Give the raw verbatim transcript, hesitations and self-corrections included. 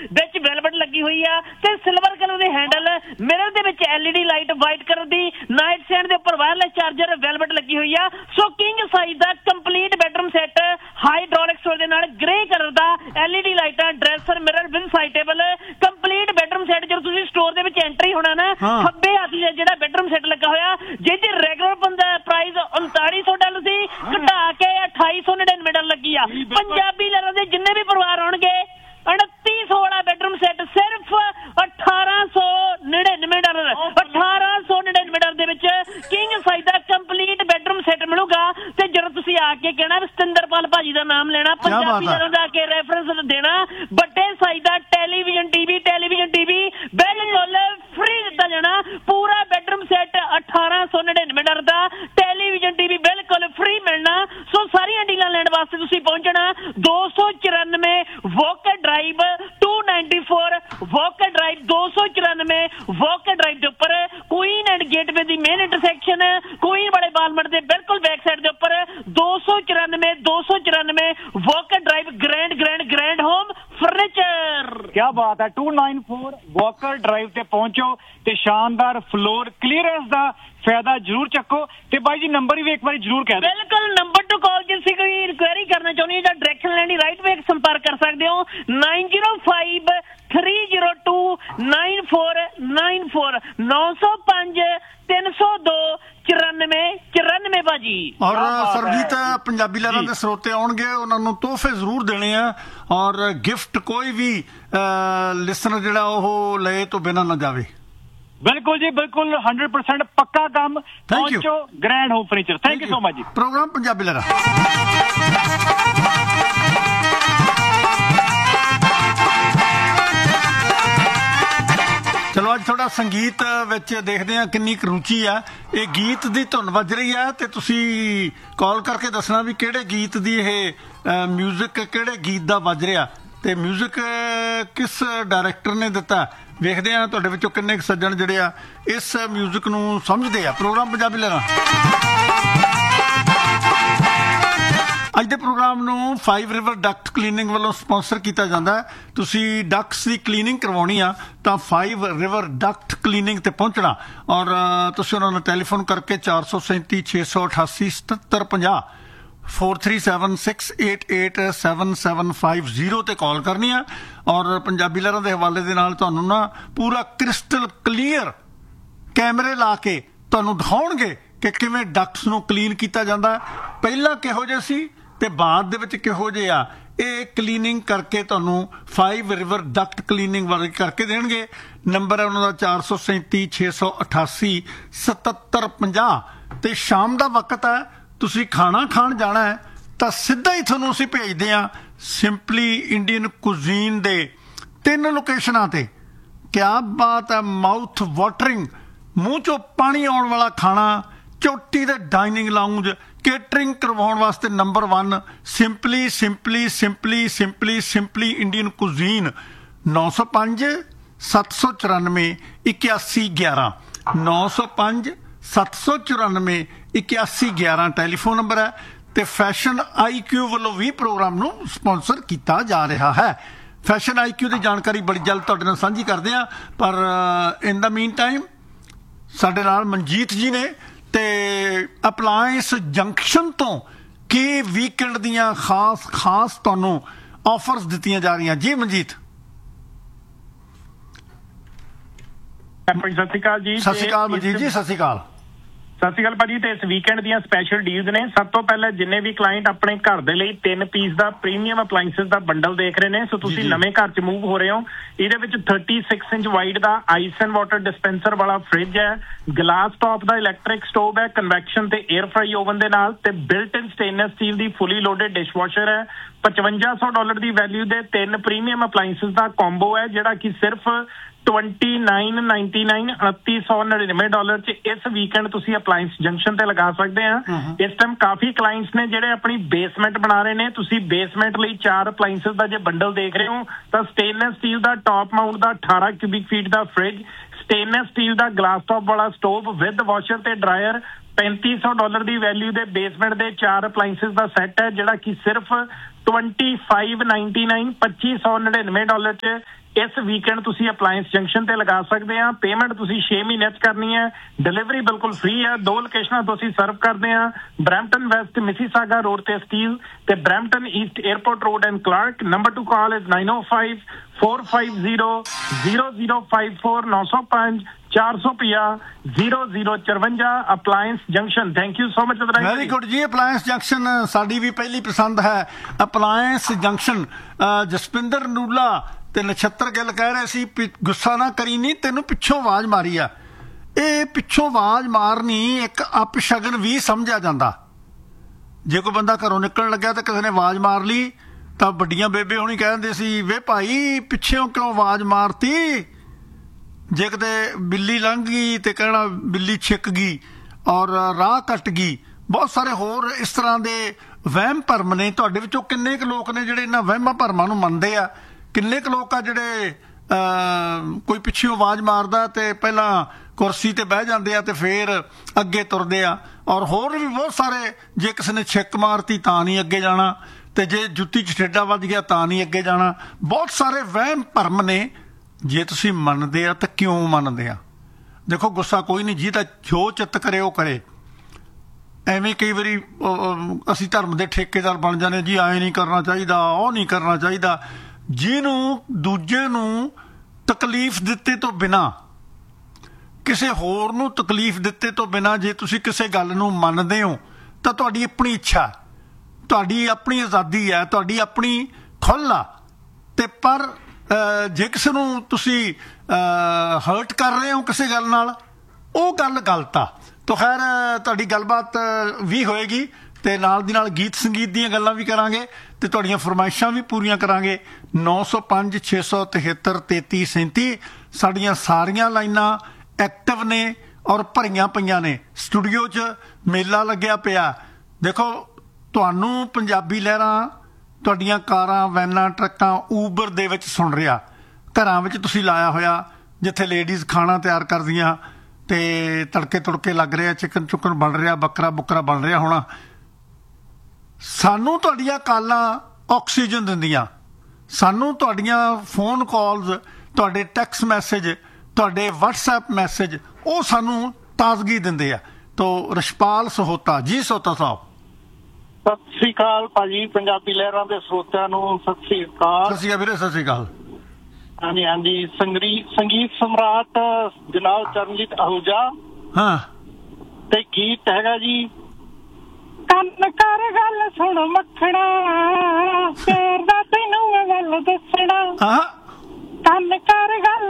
ਵਿੱਚ ਵੈਲਵਟ ਲੱਗੀ ਹੋਈ ਆ ਤੇ ਸਿਲਵਰ ਕਲਰ ਦੇ ਹੈਂਡਲ, ਮਿਰਰ ਦੇ ਵਿੱਚ ਐਲਈਡੀ ਲਾਈਟ ਵਾਈਟ ਕਲਰ ਦੀ, ਨਾਈਟ ਸਟੈਂਡ ਦੇ ਉੱਪਰ ਵਾਇਰਲੈਸ ਚਾਰਜਰ ਵੈਲਵਟ ਲੱਗੀ ਹੋਈ ਆ। ਸੋ ਕਿੰਗ ਸਾਈਜ਼ ਦਾ complete bedroom set hydraulic store ਦੇ ਨਾਲ, ਗ੍ਰੇ ਕਲਰ ਦਾ, ਐਲਈਡੀ ਲਾਈਟਾਂ, dresser, mirror with side table, complete bedroom set. ਜਦੋਂ ਤੁਸੀਂ ਸਟੋਰ ਦੇ ਵਿੱਚ ਐਂਟਰੀ ਹੋਣਾ ਨਾ, ਖੱਬੇ ਹੱਥ ਜਿਹੜਾ ਬੈਡਰੂਮ ਸੈੱਟ ਲੱਗਾ ਹੋਇਆ, ਜਿਹਦੀ ਰੈਗੂਲਰ ਪ੍ਰਾਈਸ ਉਨਤਾਲੀ ਸੌ ਡਾਲਰ ਸੀ, ਘਟਾ ਕੇ ਅਠਾਈ ਸੌ ਨੜਿਨਵੇਂ ਡਾਲਰ ਲੱਗੀ ਆ। ਪੰਜਾਬੀ ਲਹਿਰਾਂ ਦੇ ਜਿੰਨੇ ਵੀ ਪਰਿਵਾਰ ਆਉਣਗੇ, ਉਨੱਤੀ ਸੌ ਵਾਲਾ ਬੈਡਰੂਮ ਸੈੱਟ ਸਿਰਫ ਅਠਾਰਾਂ ਸੌ ਨੜਿਨਵੇਂ ਡਾਲਰ, ਅਠਾਰਾਂ ਸੌ ਨੜਿਨਵੇਂ ਡਾਲਰ ਦੇ ਵਿੱਚ ਕਿੰਗ ਸਾਈਜ਼ ਦਾ ਕੰਪਲੀਟ ਬੈਡਰੂਮ ਸੈੱਟ ਮਿਲੂਗਾ। ਤੇ ਜਦੋਂ ਤੁਸੀਂ ਆ ਕੇ ਕਹਿਣਾ ਵੀ ਸਤਿੰਦਰਪਾਲ ਭਾਜੀ ਦਾ ਨਾਮ ਲੈਣਾ, ਪੰਜਾਬੀ ਲਹਿਰਾਂ ਦਾ ਆ ਕੇ ਰੈਫਰੈਂਸ ਦੇਣਾ, ਵੱਡੇ ਸਾਈਜ਼ ਦਾ ਟੈਲੀਵਿਜ਼ਨ ਟੀਵੀ, ਟੈਲੀਵਿਜ਼ਨ ਟੀਵੀ ਬਿਲਕੁਲ ਫ੍ਰੀ ਦਿੱਤਾ ਜਾਣਾ। ਪੂਰਾ ਬੈਡਰੂਮ ਸੈੱਟ ਅਠਾਰਾਂ ਸੌ ਨੜਿਨਵੇਂ ਡਾਲਰ ਦਾ, ਟੈਲੀਵਿਜ਼ਨ ਟੀਵੀ ਬਿਲਕੁਲ ਫ੍ਰੀ ਮਿਲਣਾ। ਸੋ ਸਾਰੀਆਂ ਡੀਲਾਂ ਲੈਣ ਵਾਸਤੇ ਤੁਸੀਂ ਪਹੁੰਚਣਾ ਦੋ ਸੌ ਚੁਰਾਨਵੇਂ walker drive, to ninety four walker drive, ਦੋ ਸੌ ਚੁਰਾਨਵੇਂ ਵੋਕਰ ਡਰਾਈਵ ਦੇ ਉੱਪਰ, Queen and gateway the main intersection, Queen ਵਾਲੇ ਬਾਲਮਟ ਦੇ ਬਿਲਕੁਲ ਬੈਕ ਸਾਈਡ ਦੇ ਉੱਪਰ, ਦੋ ਸੌ ਚੁਰਾਨਵੇਂ ਦੋ ਸੌ ਚੁਰਾਨਵੇਂ walker drive, grand grand grand home furniture. ਕੀ ਬਾਤ ਹੈ। To nine four walker drive ਤੇ ਪਹੁੰਚੋ ਤੇ ਸ਼ਾਨਦਾਰ ਫਲੋਰ ਕਲੀਅਰੈਂਸ ਦਾ ਫਾਇਦਾ ਜ਼ਰੂਰ ਚੱਕੋ। ਤੇ ਬਾਈ ਜੀ ਨੰਬਰ ਵੀ ਇੱਕ ਵਾਰੀ ਜ਼ਰੂਰ ਕਹਿ ਦਿਓ। ਬਿਲਕੁਲ, ਨੰਬਰ ਟੂ ਕਾਲ ਜੇ ਤੁਸੀਂ ਕੋਈ ਇਨਕੁਆਇਰੀ ਕਰਨਾ ਚਾਹੁੰਦੇ ਹੋ ਜਾਂ ਡਾਇਰੈਕਸ਼ਨ ਲੈਣੀ, ਰਾਈਟ ਵੇ ਸੰਪਰਕ ਕਰ ਸਕਦੇ ਹੋ nine zero five three zero two nine four nine four, ਨੌ ਸੌ ਪੰਜ ਤਿੰਨ ਸੌ ਦੋ ਚੁਰਾਨਵੇਂ ਚੁਰਾਨਵੇਂ ਭਾਜੀ। ਔਰ ਸਰਬਜੀਤ, ਪੰਜਾਬੀ ਲਹਿਰਾਂ ਦੇ ਸਰੋਤੇ ਆਉਣਗੇ, ਉਹਨਾਂ ਨੂੰ ਤੋਹਫੇ ਜ਼ਰੂਰ ਦੇਣੇ ਆ ਔਰ ਗਿਫਟ ਕੋਈ ਵੀ ਲਿਸਨਰ ਜਿਹੜਾ ਉਹ ਲਏ ਤੋਂ ਬਿਨਾਂ ਨਾ ਜਾਵੇ। ਬਿਲਕੁਲ ਜੀ, ਬਿਲਕੁਲ ਹੰਡਰਡ ਪਰਸੈਂਟ ਪੱਕਾ ਕੰਮ। ਪਹੁੰਚੋ grand home furniture. Thank you so much ਜੀ। ਪ੍ਰੋਗਰਾਮ ਪੰਜਾਬੀ ਲਹਿਰਾਂ। ਚਲੋ ਅੱਜ ਥੋੜਾ ਸੰਗੀਤ ਵਿੱਚ ਦੇਖਦੇ ਹਾਂ ਕਿੰਨੀ ਕੁ ਰੁਚੀ ਆ। ਇਹ ਗੀਤ ਦੀ ਧੁਨ ਵੱਜ ਰਹੀ ਆ ਤੇ ਤੁਸੀਂ ਕਾਲ ਕਰਕੇ ਦੱਸਣਾ ਵੀ ਕਿਹੜੇ ਗੀਤ ਦੀ ਇਹ ਮਿਊਜ਼ਿਕ, ਕਿਹੜੇ ਗੀਤ ਦਾ ਵੱਜ ਰਿਹਾ ਤੇ ਮਿਊਜ਼ਿਕ ਕਿਸ ਡਾਇਰੈਕਟਰ ਨੇ ਦਿੱਤਾ। ਵੇਖਦੇ ਆ ਤੁਹਾਡੇ ਵਿੱਚੋਂ ਕਿੰਨੇ ਕੁ ਸੱਜਣ ਜਿਹੜੇ ਆ ਇਸ ਮਿਊਜ਼ਿਕ ਨੂੰ ਸਮਝਦੇ ਆ। ਪ੍ਰੋਗਰਾਮ ਪੰਜਾਬੀ ਲਹਿਰਾਂ। ਅੱਜ ਦੇ ਪ੍ਰੋਗਰਾਮ ਨੂੰ ਫਾਈਵ ਰਿਵਰ ਡਕਟ ਕਲੀਨਿੰਗ ਵੱਲੋਂ ਸਪਾਂਸਰ ਕੀਤਾ ਜਾਂਦਾ ਹੈ। ਤੁਸੀਂ ਡਕਟਸ ਦੀ ਕਲੀਨਿੰਗ ਕਰਵਾਉਣੀ ਆ ਤਾਂ ਫਾਈਵ ਰਿਵਰ ਡਕਟ ਕਲੀਨਿੰਗ ਤੇ ਪਹੁੰਚਣਾ ਔਰ ਤੁਸੀਂ ਉਹਨਾਂ ਨੂੰ ਟੈਲੀਫੋਨ ਕਰਕੇ ਚਾਰ ਸੌ ਸੈਂਤੀ ਛੇ ਸੌ ਅਠਾਸੀ ਸਤੱਤਰ ਪੰਜਾਹ four three seven six eight eight seven seven five zero ਤੇ ਕਾਲ ਕਰਨੀ ਆ। ਔਰ ਪੰਜਾਬੀ ਲਹਿਰਾਂ ਦੇ ਹਵਾਲੇ ਦੇ ਨਾਲ ਤੁਹਾਨੂੰ ਨਾ ਪੂਰਾ ਕ੍ਰਿਸਟਲ ਕਲੀਅਰ ਕੈਮਰੇ ਲਾ ਕੇ ਤੁਹਾਨੂੰ ਦਿਖਾਉਣਗੇ ਕਿ ਕਿਵੇਂ ਡਕਟਸ ਨੂੰ ਕਲੀਨ ਕੀਤਾ ਜਾਂਦਾ, ਪਹਿਲਾਂ ਕਿਹੋ ਜਿਹੇ ਸੀ ਤੇ ਬਾਅਦ ਦੇ ਵਿੱਚ ਕਿਹੋ ਜਿਹੇ ਆ। ਇਹ ਕਲੀਨਿੰਗ ਕਰਕੇ ਤੁਹਾਨੂੰ ਫਾਈਵ ਰਿਵਰ ਡਕਟ ਕਲੀਨਿੰਗ ਵਾਲੇ ਕਰਕੇ ਦੇਣਗੇ। ਨੰਬਰ ਹੈ ਉਹਨਾਂ ਦਾ ਚਾਰ ਸੌ ਸੈਂਤੀ ਛੇ ਸੌ ਅਠਾਸੀ ਸਤੱਤਰ ਪੰਜਾਹ। ਤੇ ਸ਼ਾਮ ਦਾ ਵਕਤ ਹੈ, ਤੁਸੀਂ ਖਾਣਾ ਖਾਣ ਜਾਣਾ ਹੈ ਤਾਂ ਸਿੱਧਾ ਹੀ ਤੁਹਾਨੂੰ ਅਸੀਂ ਭੇਜਦੇ ਹਾਂ ਸਿੰਪਲੀ ਇੰਡੀਅਨ ਕੁਜ਼ੀਨ ਦੇ ਤਿੰਨ ਲੋਕੇਸ਼ਨਾਂ ਤੇ। ਕਿਆ ਬਾਤ ਹੈ, ਮਾਊਥ ਵਾਟਰਿੰਗ, ਮੂੰਹ ਚੋਂ ਪਾਣੀ ਆਉਣ ਵਾਲਾ ਖਾਣਾ, ਚੋਟੀ ਦੇ ਡਾਈਨਿੰਗ ਲਾਉਂਜ, ਕੇਟਰਿੰਗ ਕਰਵਾਉਣ ਵਾਸਤੇ number one simply simply simply simply simply Indian cuisine. ਨੌ ਸੌ ਪੰਜ ਸੱਤ ਸੌ ਚੁਰਾਨਵੇਂ ਇਕਿਆਸੀ ਗਿਆਰਾਂ, ਨੌ ਸੌ ਪੰਜ ਸੱਤ ਸੌ ਚੁਰਾਨਵੇਂ ਇਕਿਆਸੀ ਗਿਆਰਾਂ ਟੈਲੀਫੋਨ ਨੰਬਰ ਹੈ। ਤੇ ਫੈਸ਼ਨ ਆਈ ਕਿਊ ਵੱਲੋਂ ਵੀ ਪ੍ਰੋਗਰਾਮ ਨੂੰ ਸਪਾਂਸਰ ਕੀਤਾ ਜਾ ਰਿਹਾ ਹੈ। ਫੈਸ਼ਨ ਆਈ ਕਿਊ ਦੀ ਜਾਣਕਾਰੀ ਬੜੀ ਜਲਦ ਤੁਹਾਡੇ ਨਾਲ ਸਾਂਝੀ ਕਰਦੇ ਹਾਂ, ਪਰ ਇਨ ਦਾ ਮੀਨ ਟਾਈਮ ਸਾਡੇ ਨਾਲ ਮਨਜੀਤ ਜੀ ਨੇ ਤੇ ਅਪਲਾਇੰਸ ਜੰਕਸ਼ਨ ਤੋਂ ਕੀ ਵੀਕਐਂਡ ਦੀਆਂ ਖਾਸ ਖਾਸ ਤੁਹਾਨੂੰ ਆਫਰਸ ਦਿੱਤੀਆਂ ਜਾ ਰਹੀਆਂ। ਜੀ ਮਨਜੀਤ। ਸਤਿ ਸ਼੍ਰੀ ਅਕਾਲ ਜੀ। ਸਤਿ ਸ਼੍ਰੀ ਅਕਾਲ ਮਨਜੀਤ ਜੀ। ਸਤਿ ਸ਼੍ਰੀ ਅਕਾਲ। ਸਤਿ ਸ਼੍ਰੀ ਅਕਾਲ ਭਾਜੀ। ਤੇ ਇਸ ਵੀਕਐਂਡ ਦੀਆਂ ਸਪੈਸ਼ਲ ਡੀਲਸ ਨੇ। ਸਭ ਤੋਂ ਪਹਿਲਾਂ ਜਿੰਨੇ ਵੀ ਕਲਾਇੰਟ ਆਪਣੇ ਘਰ ਦੇ ਲਈ ਤਿੰਨ ਪੀਸ ਦਾ ਪ੍ਰੀਮੀਅਮ ਅਪਲਾਇੰਸਸ ਦਾ ਬੰਡਲ ਦੇਖ ਰਹੇ ਨੇ, ਸੋ ਤੁਸੀਂ ਨਵੇਂ ਘਰ 'ਚ ਮੂਵ ਹੋ ਰਹੇ ਹੋ, ਇਹਦੇ ਵਿੱਚ thirty six inch wide the ice and water dispenser ਵਾਲਾ ਫ੍ਰਿਜ ਹੈ, ਗਲਾਸ ਟੌਪ ਦਾ ਇਲੈਕਟ੍ਰਿਕ ਸਟੋਵ ਹੈ ਕਨਵੈਕਸ਼ਨ ਤੇ 에ਅਰ ਫਰਾਈ ਓਵਨ ਦੇ ਨਾਲ, ਤੇ ਬਿਲਟ ਇਨ ਸਟੇਨਲੈਸ ਸਟੀਲ ਦੀ ਫੁਲੀ ਲੋਡਡ ਡਿਸ਼ਵਾਸ਼ਰ ਹੈ। ਪਚਵੰਜਾ ਸੌ ਡਾਲਰ ਦੀ ਵੈਲਿਊ ਦੇ ਤਿੰਨ ਪ੍ਰੀਮੀਅਮ ਅਪਲਾਇੰਸਸ ਦਾ ਕੰਬੋ ਹੈ, ਜਿਹੜਾ ਕਿ ਸਿਰਫ ਟਵੰਟੀ ਨਾਈਨ ਨਾਈਨਟੀ ਨਾਈਨ ਉਨੱਤੀ ਸੌ ਨੜਿਨਵੇਂ ਡਾਲਰ 'ਚ ਇਸ ਵੀਕਐਂਡ ਤੁਸੀਂ ਅਪਲਾਇੰਸ ਜੰਕਸ਼ਨ ਤੇ ਲਗਾ ਸਕਦੇ ਆ। ਇਸ ਟਾਈਮ ਕਾਫੀ ਕਲਾਇੰਟਸ ਨੇ ਜਿਹੜੇ ਆਪਣੀ ਬੇਸਮੈਂਟ ਬਣਾ ਰਹੇ ਨੇ। ਤੁਸੀਂ ਬੇਸਮੈਂਟ ਲਈ ਚਾਰ ਅਪਲਾਇੰਸਸ ਦਾ ਜੇ ਬੰਡਲ ਦੇਖ ਰਹੇ ਹੋ ਤਾਂ ਸਟੇਨਲੈਸ ਸਟੀਲ ਦਾ ਟੌਪ ਮਾਊਂਟ ਦਾ ਅਠਾਰਾਂ ਕਿਊਬਿਕ ਫੀਟ ਦਾ ਫ੍ਰਿਜ, ਸਟੇਨਲੈਸ ਸਟੀਲ ਦਾ ਗਲਾਸ ਟੌਪ ਵਾਲਾ ਸਟੋਵ ਵਿਦ ਵਾਸ਼ਰ ਤੇ ਡਰਾਇਰ, ਪੈਂਤੀ ਸੌ ਡਾਲਰ ਦੀ ਵੈਲਿਊ ਦੇ ਬੇਸਮੈਂਟ ਦੇ ਚਾਰ ਅਪਲਾਇੰਸਸ ਦਾ ਸੈੱਟ ਹੈ, ਜਿਹੜਾ ਕਿ ਸਿਰਫ ਟਵੈਂਟੀ ਫਾਈਵ ਨਾਈਨਟੀ ਨਾਈਨ ਪੱਚੀ ਸੌ ਨੜਿਨਵੇਂ ਡਾਲਰ 'ਚ ਇਸ ਵੀਕਐਂਡ ਤੁਸੀਂ ਅਪਲਾਇੰਸ ਜੰਕਸ਼ਨ ਤੇ ਲਗਾ ਸਕਦੇ ਆ। ਪੇਮੈਂਟ ਤੁਸੀਂ ਛੇ ਮਹੀਨੇ 'ਚ ਕਰਨੀ ਹੈ। ਡਿਲੀਵਰੀ ਬਿਲਕੁਲ ਫ੍ਰੀ ਹੈ। ਦੋ ਲੋਕੇਸ਼ਨਾਂ ਤੋਂ ਅਸੀਂ ਸਰਵ ਕਰਦੇ ਆ, ਬਰੈਂਪਟਨ ਵੈਸਟ ਮਿਸੀਸਾਗਾ ਰੋਡ ਤੇ ਸਟੀਲ ਤੇ Brampton East airport road and Clark. Number two call is ਨਾइन O five four five zero zero zero five four नौ सौ पांच चार सौ पिया zero zero चरवंजा appliance junction. Thank you so much. Very good ji. Appliance junction साडी भी पहली पसंद है। Appliance junction Jaspinder Narula ਤੇ ਨਛੱਤਰ ਗਿੱਲ ਕਹਿ ਰਹੇ ਸੀ ਗੁੱਸਾ ਨਾ ਕਰੀ, ਨਹੀਂ ਤੈਨੂੰ ਪਿੱਛੋਂ ਆਵਾਜ਼ ਮਾਰੀ ਆ। ਇਹ ਪਿੱਛੋਂ ਆਵਾਜ਼ ਮਾਰਨੀ ਇੱਕ ਅਪਸ਼ਗਨ ਵੀ ਸਮਝਿਆ ਜਾਂਦਾ। ਜੇ ਕੋਈ ਬੰਦਾ ਘਰੋਂ ਨਿਕਲਣ ਲੱਗਿਆ ਤੇ ਕਿਸੇ ਨੇ ਆਵਾਜ਼ ਮਾਰ ਲਈ ਤਾਂ ਵੱਡੀਆਂ ਬੇਬੇ ਹੁਣੀ ਕਹਿੰਦੇ ਸੀ ਵੇ ਭਾਈ ਪਿੱਛੋਂ ਕਿਉਂ ਆਵਾਜ਼ ਮਾਰਤੀ। ਜੇ ਕਿਤੇ ਬਿੱਲੀ ਲੰਘ ਗਈ ਤੇ ਕਹਿਣਾ ਬਿੱਲੀ ਛਿੱਕ ਗਈ ਔਰ ਰਾਹ ਕੱਟ ਗਈ। ਬਹੁਤ ਸਾਰੇ ਹੋਰ ਇਸ ਤਰ੍ਹਾਂ ਦੇ ਵਹਿਮ ਭਰਮ ਨੇ। ਤੁਹਾਡੇ ਵਿੱਚੋਂ ਕਿੰਨੇ ਕੁ ਲੋਕ ਨੇ ਜਿਹੜੇ ਇਹਨਾਂ ਵਹਿਮਾਂ ਭਰਮਾਂ ਨੂੰ ਮੰਨਦੇ ਆ? ਕਿੰਨੇ ਕੁ ਲੋਕ ਆ ਜਿਹੜੇ ਕੋਈ ਪਿੱਛੋਂ ਆਵਾਜ਼ ਮਾਰਦਾ ਤੇ ਪਹਿਲਾਂ ਕੁਰਸੀ ਤੇ ਬਹਿ ਜਾਂਦੇ ਆ ਤੇ ਫਿਰ ਅੱਗੇ ਤੁਰਦੇ ਆ? ਔਰ ਹੋਰ ਵੀ ਬਹੁਤ ਸਾਰੇ, ਜੇ ਕਿਸੇ ਨੇ ਛਿੱਕ ਮਾਰਤੀ ਤਾਂ ਨਹੀਂ ਅੱਗੇ ਜਾਣਾ, ਤੇ ਜੇ ਜੁੱਤੀ 'ਚ ਠੇਡਾ ਵੱਜ ਗਿਆ ਤਾਂ ਨਹੀਂ ਅੱਗੇ ਜਾਣਾ। ਬਹੁਤ ਸਾਰੇ ਵਹਿਮ ਭਰਮ ਨੇ। ਜੇ ਤੁਸੀਂ ਮੰਨਦੇ ਆ ਤਾਂ ਕਿਉਂ ਮੰਨਦੇ ਆ? ਦੇਖੋ ਗੁੱਸਾ ਕੋਈ ਨਹੀਂ, ਜਿਹਦਾ ਜੋ ਚਿੱਤ ਕਰੇ ਉਹ ਕਰੇ। ਐਵੇਂ ਕਈ ਵਾਰੀ ਅਸੀਂ ਧਰਮ ਦੇ ਠੇਕੇਦਾਰ ਬਣ ਜਾਂਦੇ ਜੀ, ਐਂ ਨਹੀਂ ਕਰਨਾ ਚਾਹੀਦਾ, ਉਹ ਨਹੀਂ ਕਰਨਾ ਚਾਹੀਦਾ। ਜਿਹਨੂੰ ਦੂਜੇ ਨੂੰ ਤਕਲੀਫ ਦਿੱਤੇ ਤੋਂ ਬਿਨਾਂ, ਕਿਸੇ ਹੋਰ ਨੂੰ ਤਕਲੀਫ ਦਿੱਤੇ ਤੋਂ ਬਿਨਾਂ ਜੇ ਤੁਸੀਂ ਕਿਸੇ ਗੱਲ ਨੂੰ ਮੰਨਦੇ ਹੋ ਤਾਂ ਤੁਹਾਡੀ ਆਪਣੀ ਇੱਛਾ, ਤੁਹਾਡੀ ਆਪਣੀ ਆਜ਼ਾਦੀ ਹੈ, ਤੁਹਾਡੀ ਆਪਣੀ ਖੁੱਲ੍ਹ ਆ। ਤੇ ਪਰ ਜੇ ਕਿਸੇ ਨੂੰ ਤੁਸੀਂ ਹਰਟ ਕਰ ਰਹੇ ਹੋ ਕਿਸੇ ਗੱਲ ਨਾਲ, ਉਹ ਗੱਲ ਗਲਤ ਆ। ਤਾਂ ਖੈਰ ਤੁਹਾਡੀ ਗੱਲਬਾਤ ਵੀ ਹੋਏਗੀ ਤੇ ਨਾਲ ਦੀ ਨਾਲ ਗੀਤ ਸੰਗੀਤ ਦੀਆਂ ਗੱਲਾਂ ਵੀ ਕਰਾਂਗੇ ਤੇ ਤੁਹਾਡੀਆਂ ਫਰਮਾਇਸ਼ਾਂ ਵੀ ਪੂਰੀਆਂ ਕਰਾਂਗੇ। ਨੌ ਸੌ ਪੰਜ ਛੇ ਸੌ ਤਿਹੱਤਰ ਤੇਤੀ ਸੈਂਤੀ ਸਾਡੀਆਂ ਸਾਰੀਆਂ ਲਾਈਨਾਂ ਐਕਟਿਵ ਨੇ ਔਰ ਭਰੀਆਂ ਪਈਆਂ ਨੇ। ਸਟੂਡੀਓ 'ਚ ਮੇਲਾ ਲੱਗਿਆ ਪਿਆ। ਦੇਖੋ ਤੁਹਾਨੂੰ ਪੰਜਾਬੀ ਲਹਿਰਾਂ ਤੁਹਾਡੀਆਂ ਕਾਰਾਂ, ਵੈਨਾਂ, ਟਰੱਕਾਂ, ਊਬਰ ਦੇ ਵਿੱਚ ਸੁਣ ਰਿਹਾ। ਘਰਾਂ ਵਿੱਚ ਤੁਸੀਂ ਲਾਇਆ ਹੋਇਆ ਜਿੱਥੇ ਲੇਡੀਜ਼ ਖਾਣਾ ਤਿਆਰ ਕਰਦੀਆਂ ਤੇ ਤੜਕੇ ਤੁੜਕੇ ਲੱਗ ਰਿਹਾ, ਚਿਕਨ ਚੁੱਕਨ ਬਣ ਰਿਹਾ, ਬੱਕਰਾ ਬੁੱਕਰਾ ਬਣ ਰਿਹਾ ਹੋਣਾ। ਸਾਨੂੰ ਤੁਹਾਡੀਆਂ ਕਾਲਾਂ ਆਕਸੀਜਨ ਦਿੰਦੀਆਂ, ਸਾਨੂੰ ਤੁਹਾਡੀਆਂ ਫੋਨ ਕਾਲਸ, ਤੁਹਾਡੇ ਟੈਕਸਟ ਮੈਸੇਜ, ਤੁਹਾਡੇ ਵਟਸਐਪ ਮੈਸੇਜ, ਉਹ ਸਾਨੂੰ ਤਾਜ਼ਗੀ ਦਿੰਦੇ ਆ। ਤੋ ਰਸ਼ਪਾਲ ਸਹੋਤਾ ਜੀ। ਸਹੋਤਾ ਸਾਹਿਬ ਸਤਿ ਸ੍ਰੀ ਅਕਾਲ ਭਾਜੀ। ਪੰਜਾਬੀ ਲਹਿਰਾਂ ਦੇ ਸਰੋਤਿਆਂ ਨੂੰ ਸਤਿ ਸ੍ਰੀ ਅਕਾਲ। ਸਤਿ ਸ੍ਰੀ ਅਕਾਲ ਵੀਰੇ। ਸਤਿ ਸ੍ਰੀ ਅਕਾਲ। ਹਾਂਜੀ ਹਾਂਜੀ। ਸੰਗੀਤ ਸੰਗੀਤ ਸਮਰਾਟ ਜਨਾਬ ਚਰਨਜੀਤ ਆਹੂਜਾ। ਹਾਂ। ਤੇ ਗੀਤ ਹੈਗਾ ਜੀ ਕੰਨ ਕਰ ਗੱਲ ਸੁਣ ਮੱਖਣਾ, ਤੇਰ ਦਾ ਤੈਨੂੰ ਮੈਂ ਗੱਲ ਦੱਸਣਾ। ਹਾਂ। ਕੰਨ ਕਰ